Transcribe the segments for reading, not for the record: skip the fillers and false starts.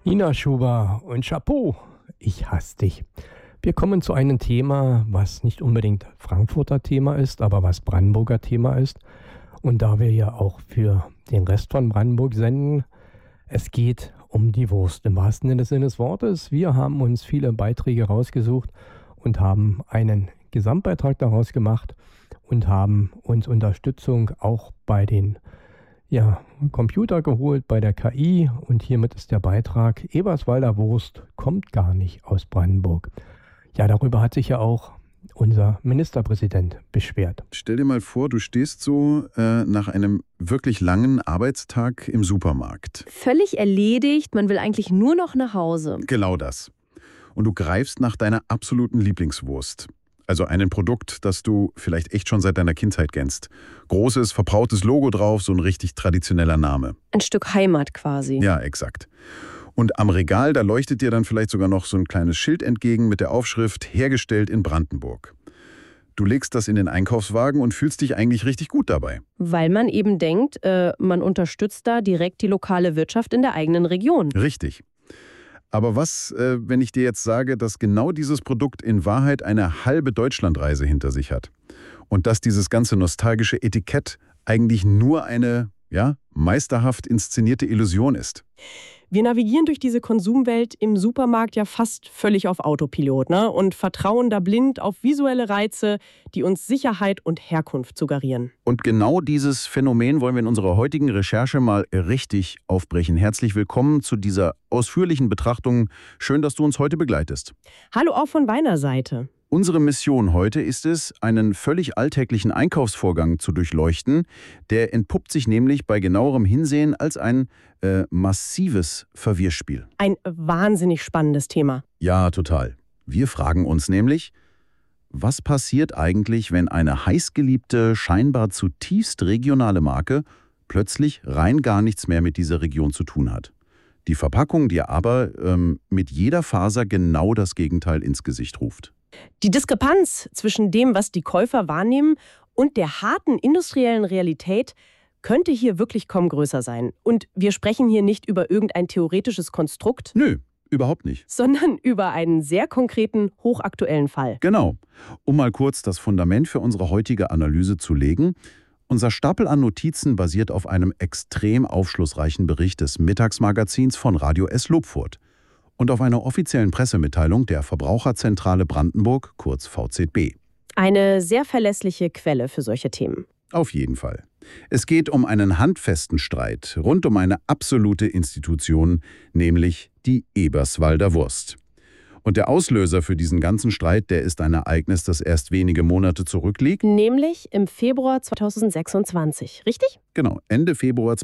Nina Schuber und Chapeau, ich hasse dich. Wir kommen zu einem Thema, was nicht unbedingt Frankfurter Thema ist, aber was Brandenburger Thema ist. Und da wir ja auch für den Rest von Brandenburg senden, es geht um die Wurst im wahrsten Sinne des Wortes. Wir haben uns viele Beiträge rausgesucht und haben einen Gesamtbeitrag daraus gemacht und haben uns Unterstützung auch bei den Computer geholt, bei der KI. Und hiermit ist der Beitrag: Eberswalder Wurst kommt gar nicht aus Brandenburg. Ja, darüber hat sich ja auch unser Ministerpräsident beschwert. Stell dir mal vor, du stehst so nach einem wirklich langen Arbeitstag im Supermarkt. Völlig erledigt, man will eigentlich nur noch nach Hause. Genau das. Und du greifst nach deiner absoluten Lieblingswurst. Also ein Produkt, das du vielleicht echt schon seit deiner Kindheit kennst. Großes, verbrautes Logo drauf, so ein richtig traditioneller Name. Ein Stück Heimat quasi. Ja, exakt. Und am Regal, da leuchtet dir dann vielleicht sogar noch so ein kleines Schild entgegen mit der Aufschrift „Hergestellt in Brandenburg". Du legst das in den Einkaufswagen und fühlst dich eigentlich richtig gut dabei. Weil man eben denkt, man unterstützt da direkt die lokale Wirtschaft in der eigenen Region. Richtig. Aber was, wenn ich dir jetzt sage, dass genau dieses Produkt in Wahrheit eine halbe Deutschlandreise hinter sich hat? Und dass dieses ganze nostalgische Etikett eigentlich nur eine, meisterhaft inszenierte Illusion ist? Wir navigieren durch diese Konsumwelt im Supermarkt ja fast völlig auf Autopilot, ne? Und vertrauen da blind auf visuelle Reize, die uns Sicherheit und Herkunft suggerieren. Und genau dieses Phänomen wollen wir in unserer heutigen Recherche mal richtig aufbrechen. Herzlich willkommen zu dieser ausführlichen Betrachtung. Schön, dass du uns heute begleitest. Hallo auch von meiner Seite. Unsere Mission heute ist es, einen völlig alltäglichen Einkaufsvorgang zu durchleuchten. Der entpuppt sich nämlich bei genauerem Hinsehen als ein massives Verwirrspiel. Ein wahnsinnig spannendes Thema. Ja, total. Wir fragen uns nämlich, was passiert eigentlich, wenn eine heißgeliebte, scheinbar zutiefst regionale Marke plötzlich rein gar nichts mehr mit dieser Region zu tun hat? Die Verpackung dir aber mit jeder Faser genau das Gegenteil ins Gesicht ruft. Die Diskrepanz zwischen dem, was die Käufer wahrnehmen, und der harten industriellen Realität könnte hier wirklich kaum größer sein. Und wir sprechen hier nicht über irgendein theoretisches Konstrukt. Nö, überhaupt nicht. Sondern über einen sehr konkreten, hochaktuellen Fall. Genau. Um mal kurz das Fundament für unsere heutige Analyse zu legen: Unser Stapel an Notizen basiert auf einem extrem aufschlussreichen Bericht des Mittagsmagazins von Radio S. Lobfurt und auf einer offiziellen Pressemitteilung der Verbraucherzentrale Brandenburg, kurz VZB. Eine sehr verlässliche Quelle für solche Themen. Auf jeden Fall. Es geht um einen handfesten Streit rund um eine absolute Institution, nämlich die Eberswalder Wurst. Und der Auslöser für diesen ganzen Streit, der ist ein Ereignis, das erst wenige Monate zurückliegt. Nämlich im Februar 2026, richtig? Genau, Ende Februar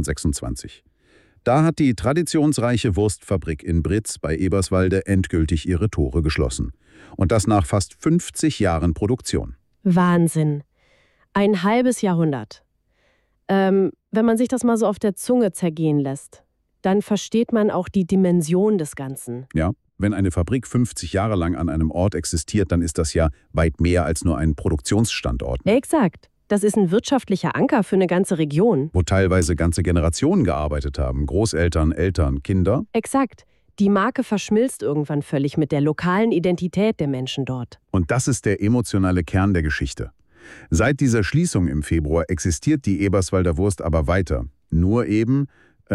2026. Da hat die traditionsreiche Wurstfabrik in Britz bei Eberswalde endgültig ihre Tore geschlossen. Und das nach fast 50 Jahren Produktion. Wahnsinn. Ein halbes Jahrhundert. Wenn man sich das mal so auf der Zunge zergehen lässt, dann versteht man auch die Dimension des Ganzen. Ja, wenn eine Fabrik 50 Jahre lang an einem Ort existiert, dann ist das ja weit mehr als nur ein Produktionsstandort. Exakt. Das ist ein wirtschaftlicher Anker für eine ganze Region. Wo teilweise ganze Generationen gearbeitet haben. Großeltern, Eltern, Kinder. Exakt. Die Marke verschmilzt irgendwann völlig mit der lokalen Identität der Menschen dort. Und das ist der emotionale Kern der Geschichte. Seit dieser Schließung im Februar existiert die Eberswalder Wurst aber weiter. Nur eben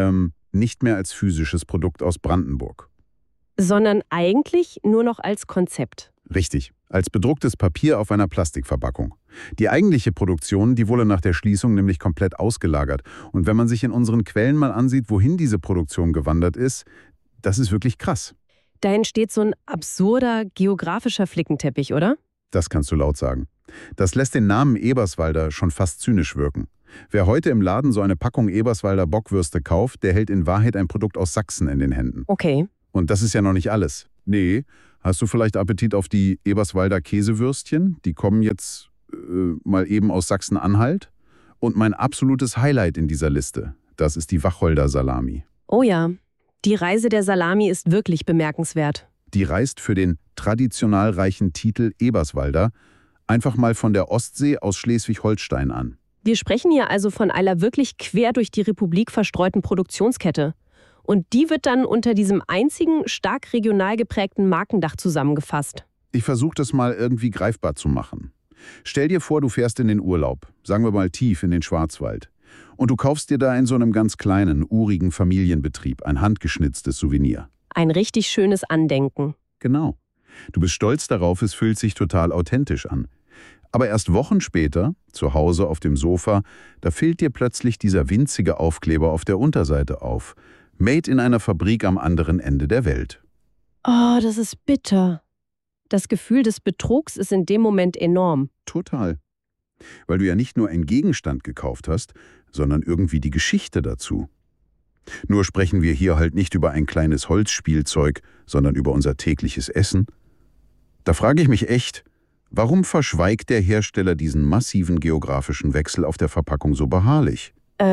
nicht mehr als physisches Produkt aus Brandenburg. Sondern eigentlich nur noch als Konzept. Richtig, als bedrucktes Papier auf einer Plastikverpackung. Die eigentliche Produktion, die wurde nach der Schließung nämlich komplett ausgelagert. Und wenn man sich in unseren Quellen mal ansieht, wohin diese Produktion gewandert ist, das ist wirklich krass. Da entsteht so ein absurder geografischer Flickenteppich, oder? Das kannst du laut sagen. Das lässt den Namen Eberswalder schon fast zynisch wirken. Wer heute im Laden so eine Packung Eberswalder Bockwürste kauft, der hält in Wahrheit ein Produkt aus Sachsen in den Händen. Okay. Und das ist ja noch nicht alles. Nee, hast du vielleicht Appetit auf die Eberswalder Käsewürstchen? Die kommen jetzt mal eben aus Sachsen-Anhalt. Und mein absolutes Highlight in dieser Liste, das ist die Wacholder Salami. Oh ja, die Reise der Salami ist wirklich bemerkenswert. Die reist für den traditional reichen Titel Eberswalder einfach mal von der Ostsee aus Schleswig-Holstein an. Wir sprechen hier also von einer wirklich quer durch die Republik verstreuten Produktionskette. Und die wird dann unter diesem einzigen, stark regional geprägten Markendach zusammengefasst. Ich versuche das mal irgendwie greifbar zu machen. Stell dir vor, du fährst in den Urlaub, sagen wir mal tief in den Schwarzwald. Und du kaufst dir da in so einem ganz kleinen, urigen Familienbetrieb ein handgeschnitztes Souvenir. Ein richtig schönes Andenken. Genau. Du bist stolz darauf, es fühlt sich total authentisch an. Aber erst Wochen später, zu Hause auf dem Sofa, da fällt dir plötzlich dieser winzige Aufkleber auf der Unterseite auf. Made in einer Fabrik am anderen Ende der Welt. Oh, das ist bitter. Das Gefühl des Betrugs ist in dem Moment enorm. Total. Weil du ja nicht nur einen Gegenstand gekauft hast, sondern irgendwie die Geschichte dazu. Nur sprechen wir hier halt nicht über ein kleines Holzspielzeug, sondern über unser tägliches Essen. Da frage ich mich echt, warum verschweigt der Hersteller diesen massiven geografischen Wechsel auf der Verpackung so beharrlich?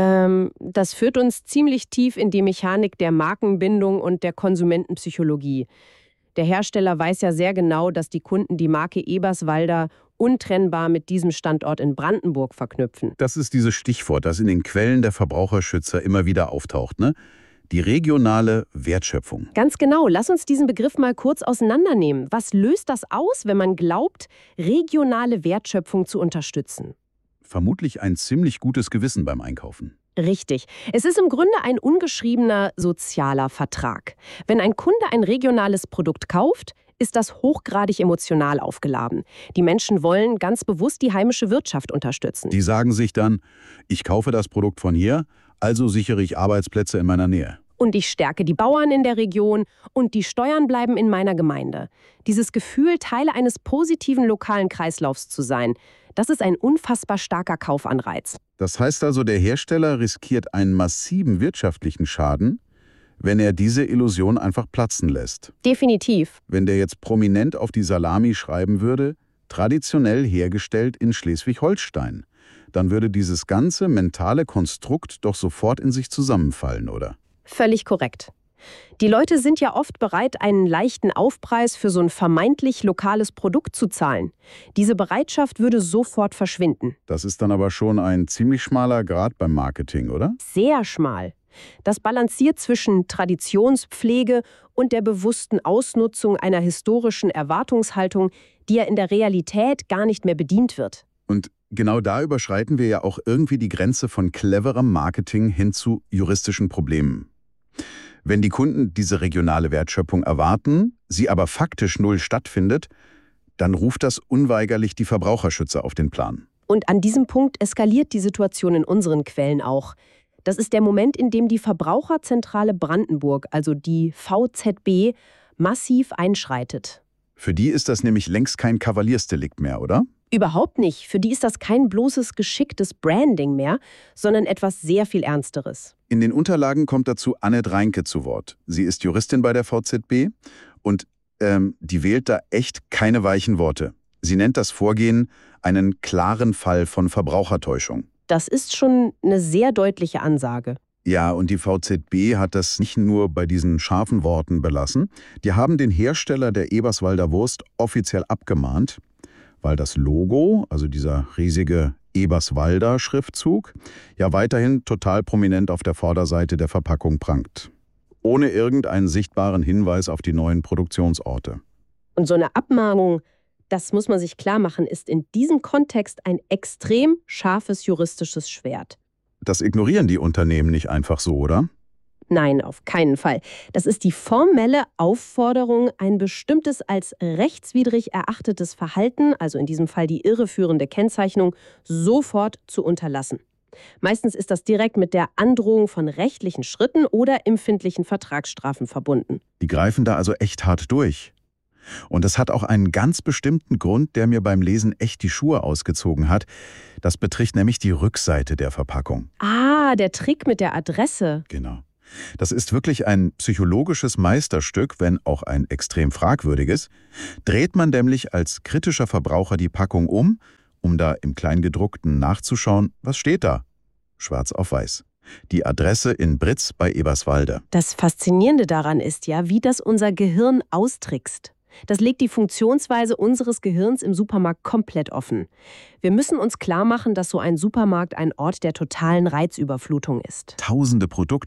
Das führt uns ziemlich tief in die Mechanik der Markenbindung und der Konsumentenpsychologie. Der Hersteller weiß ja sehr genau, dass die Kunden die Marke Eberswalder untrennbar mit diesem Standort in Brandenburg verknüpfen. Das ist dieses Stichwort, das in den Quellen der Verbraucherschützer immer wieder auftaucht, ne? Die regionale Wertschöpfung. Ganz genau. Lass uns diesen Begriff mal kurz auseinandernehmen. Was löst das aus, wenn man glaubt, regionale Wertschöpfung zu unterstützen? Vermutlich ein ziemlich gutes Gewissen beim Einkaufen. Richtig. Es ist im Grunde ein ungeschriebener sozialer Vertrag. Wenn ein Kunde ein regionales Produkt kauft, ist das hochgradig emotional aufgeladen. Die Menschen wollen ganz bewusst die heimische Wirtschaft unterstützen. Die sagen sich dann, ich kaufe das Produkt von hier, also sichere ich Arbeitsplätze in meiner Nähe. Und ich stärke die Bauern in der Region und die Steuern bleiben in meiner Gemeinde. Dieses Gefühl, Teil eines positiven lokalen Kreislaufs zu sein, das ist ein unfassbar starker Kaufanreiz. Das heißt also, der Hersteller riskiert einen massiven wirtschaftlichen Schaden, wenn er diese Illusion einfach platzen lässt. Definitiv. Wenn der jetzt prominent auf die Salami schreiben würde, traditionell hergestellt in Schleswig-Holstein, dann würde dieses ganze mentale Konstrukt doch sofort in sich zusammenfallen, oder? Völlig korrekt. Die Leute sind ja oft bereit, einen leichten Aufpreis für so ein vermeintlich lokales Produkt zu zahlen. Diese Bereitschaft würde sofort verschwinden. Das ist dann aber schon ein ziemlich schmaler Grat beim Marketing, oder? Sehr schmal. Das balanciert zwischen Traditionspflege und der bewussten Ausnutzung einer historischen Erwartungshaltung, die ja in der Realität gar nicht mehr bedient wird. Und genau da überschreiten wir ja auch irgendwie die Grenze von cleverem Marketing hin zu juristischen Problemen. Wenn die Kunden diese regionale Wertschöpfung erwarten, sie aber faktisch null stattfindet, dann ruft das unweigerlich die Verbraucherschützer auf den Plan. Und an diesem Punkt eskaliert die Situation in unseren Quellen auch. Das ist der Moment, in dem die Verbraucherzentrale Brandenburg, also die VZB, massiv einschreitet. Für die ist das nämlich längst kein Kavaliersdelikt mehr, oder? Überhaupt nicht. Für die ist das kein bloßes geschicktes Branding mehr, sondern etwas sehr viel Ernsteres. In den Unterlagen kommt dazu Annette Reinke zu Wort. Sie ist Juristin bei der VZB und die wählt da echt keine weichen Worte. Sie nennt das Vorgehen einen klaren Fall von Verbrauchertäuschung. Das ist schon eine sehr deutliche Ansage. Ja, und die VZB hat das nicht nur bei diesen scharfen Worten belassen. Die haben den Hersteller der Eberswalder Wurst offiziell abgemahnt, weil das Logo, also dieser riesige Eberswalder Schriftzug, ja weiterhin total prominent auf der Vorderseite der Verpackung prangt. Ohne irgendeinen sichtbaren Hinweis auf die neuen Produktionsorte. Und so eine Abmahnung, das muss man sich klar machen, ist in diesem Kontext ein extrem scharfes juristisches Schwert. Das ignorieren die Unternehmen nicht einfach so, oder? Nein, auf keinen Fall. Das ist die formelle Aufforderung, ein bestimmtes als rechtswidrig erachtetes Verhalten, also in diesem Fall die irreführende Kennzeichnung, sofort zu unterlassen. Meistens ist das direkt mit der Androhung von rechtlichen Schritten oder empfindlichen Vertragsstrafen verbunden. Die greifen da also echt hart durch. Und das hat auch einen ganz bestimmten Grund, der mir beim Lesen echt die Schuhe ausgezogen hat. Das betrifft nämlich die Rückseite der Verpackung. Ah, der Trick mit der Adresse. Genau. Das ist wirklich ein psychologisches Meisterstück, wenn auch ein extrem fragwürdiges. Dreht man nämlich als kritischer Verbraucher die Packung um da im Kleingedruckten nachzuschauen, was steht da? Schwarz auf weiß. Die Adresse in Britz bei Eberswalde. Das Faszinierende daran ist ja, wie das unser Gehirn austrickst. Das legt die Funktionsweise unseres Gehirns im Supermarkt komplett offen. Wir müssen uns klar machen, dass so ein Supermarkt ein Ort der totalen Reizüberflutung ist. Tausende Produkte.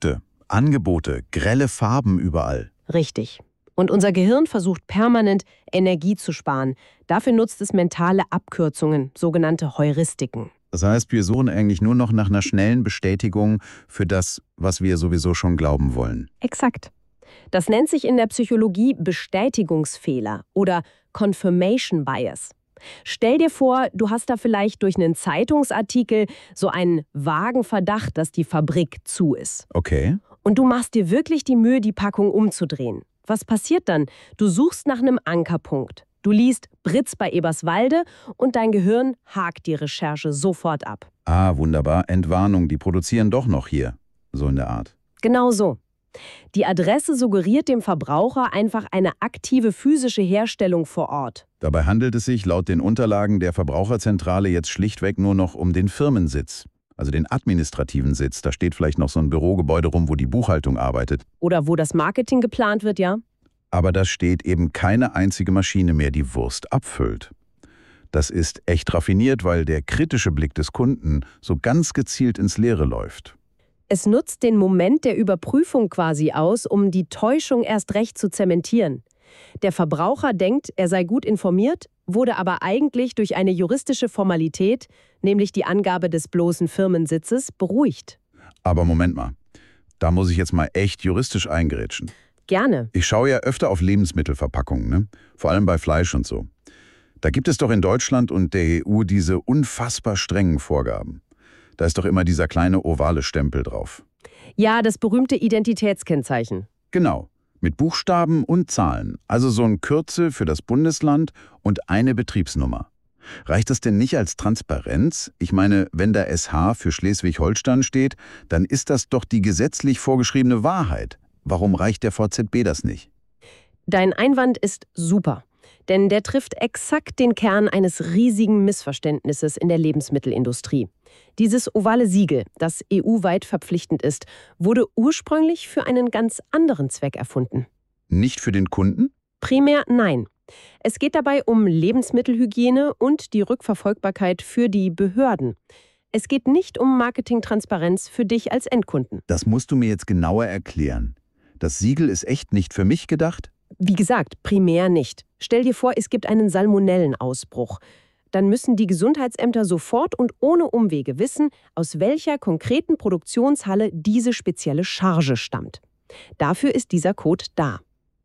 Angebote, grelle Farben überall. Richtig. Und unser Gehirn versucht permanent, Energie zu sparen. Dafür nutzt es mentale Abkürzungen, sogenannte Heuristiken. Das heißt, wir suchen eigentlich nur noch nach einer schnellen Bestätigung für das, was wir sowieso schon glauben wollen. Exakt. Das nennt sich in der Psychologie Bestätigungsfehler oder Confirmation Bias. Stell dir vor, du hast da vielleicht durch einen Zeitungsartikel so einen vagen Verdacht, dass die Fabrik zu ist. Okay. Und du machst dir wirklich die Mühe, die Packung umzudrehen. Was passiert dann? Du suchst nach einem Ankerpunkt. Du liest Britz bei Eberswalde und dein Gehirn hakt die Recherche sofort ab. Ah, wunderbar. Entwarnung, die produzieren doch noch hier. So in der Art. Genau so. Die Adresse suggeriert dem Verbraucher einfach eine aktive physische Herstellung vor Ort. Dabei handelt es sich laut den Unterlagen der Verbraucherzentrale jetzt schlichtweg nur noch um den Firmensitz. Also den administrativen Sitz. Da steht vielleicht noch so ein Bürogebäude rum, wo die Buchhaltung arbeitet. Oder wo das Marketing geplant wird, ja? Aber da steht eben keine einzige Maschine mehr, die Wurst abfüllt. Das ist echt raffiniert, weil der kritische Blick des Kunden so ganz gezielt ins Leere läuft. Es nutzt den Moment der Überprüfung quasi aus, um die Täuschung erst recht zu zementieren. Der Verbraucher denkt, er sei gut informiert, wurde aber eigentlich durch eine juristische Formalität, nämlich die Angabe des bloßen Firmensitzes, beruhigt. Aber Moment mal, da muss ich jetzt mal echt juristisch eingrätschen. Gerne. Ich schaue ja öfter auf Lebensmittelverpackungen, ne? Vor allem bei Fleisch und so. Da gibt es doch in Deutschland und der EU diese unfassbar strengen Vorgaben. Da ist doch immer dieser kleine ovale Stempel drauf. Ja, das berühmte Identitätskennzeichen. Genau, mit Buchstaben und Zahlen. Also so ein Kürzel für das Bundesland und eine Betriebsnummer. Reicht das denn nicht als Transparenz? Ich meine, wenn da SH für Schleswig-Holstein steht, dann ist das doch die gesetzlich vorgeschriebene Wahrheit. Warum reicht der VZB das nicht? Dein Einwand ist super, denn der trifft exakt den Kern eines riesigen Missverständnisses in der Lebensmittelindustrie. Dieses ovale Siegel, das EU-weit verpflichtend ist, wurde ursprünglich für einen ganz anderen Zweck erfunden. Nicht für den Kunden? Primär nein. Es geht dabei um Lebensmittelhygiene und die Rückverfolgbarkeit für die Behörden. Es geht nicht um Marketingtransparenz für dich als Endkunden. Das musst du mir jetzt genauer erklären. Das Siegel ist echt nicht für mich gedacht? Wie gesagt, primär nicht. Stell dir vor, es gibt einen Salmonellenausbruch. Dann müssen die Gesundheitsämter sofort und ohne Umwege wissen, aus welcher konkreten Produktionshalle diese spezielle Charge stammt. Dafür ist dieser Code da.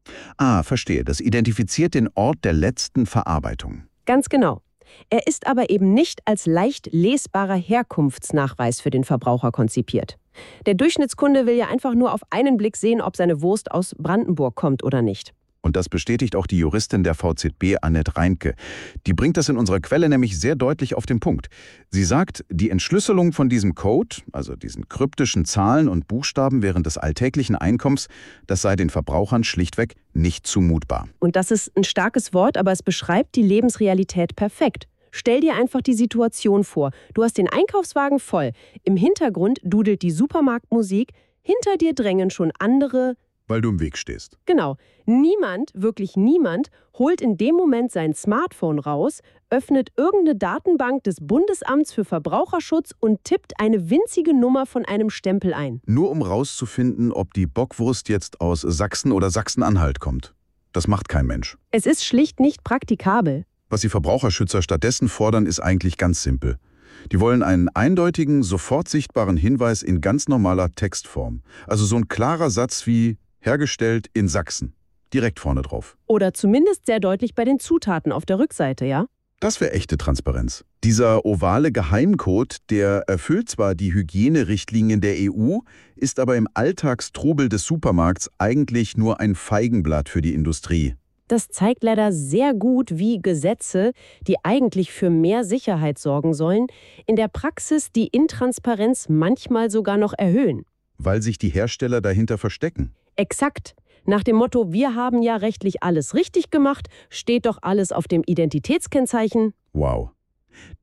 Ah, verstehe. Das identifiziert den Ort der letzten Verarbeitung. Ganz genau. Er ist aber eben nicht als leicht lesbarer Herkunftsnachweis für den Verbraucher konzipiert. Der Durchschnittskunde will ja einfach nur auf einen Blick sehen, ob seine Wurst aus Brandenburg kommt oder nicht. Und das bestätigt auch die Juristin der VZB, Annette Reinke. Die bringt das in unserer Quelle nämlich sehr deutlich auf den Punkt. Sie sagt, die Entschlüsselung von diesem Code, also diesen kryptischen Zahlen und Buchstaben während des alltäglichen Einkommens, das sei den Verbrauchern schlichtweg nicht zumutbar. Und das ist ein starkes Wort, aber es beschreibt die Lebensrealität perfekt. Stell dir einfach die Situation vor. Du hast den Einkaufswagen voll. Im Hintergrund dudelt die Supermarktmusik. Hinter dir drängen schon andere. Weil du im Weg stehst. Genau. Niemand, wirklich niemand, holt in dem Moment sein Smartphone raus, öffnet irgendeine Datenbank des Bundesamts für Verbraucherschutz und tippt eine winzige Nummer von einem Stempel ein. Nur um rauszufinden, ob die Bockwurst jetzt aus Sachsen oder Sachsen-Anhalt kommt. Das macht kein Mensch. Es ist schlicht nicht praktikabel. Was die Verbraucherschützer stattdessen fordern, ist eigentlich ganz simpel. Die wollen einen eindeutigen, sofort sichtbaren Hinweis in ganz normaler Textform. Also so ein klarer Satz wie hergestellt in Sachsen. Direkt vorne drauf. Oder zumindest sehr deutlich bei den Zutaten auf der Rückseite, ja? Das wäre echte Transparenz. Dieser ovale Geheimcode, der erfüllt zwar die Hygienerichtlinien der EU, ist aber im Alltagstrubel des Supermarkts eigentlich nur ein Feigenblatt für die Industrie. Das zeigt leider sehr gut, wie Gesetze, die eigentlich für mehr Sicherheit sorgen sollen, in der Praxis die Intransparenz manchmal sogar noch erhöhen. Weil sich die Hersteller dahinter verstecken. Exakt. Nach dem Motto, wir haben ja rechtlich alles richtig gemacht, steht doch alles auf dem Identitätskennzeichen. Wow.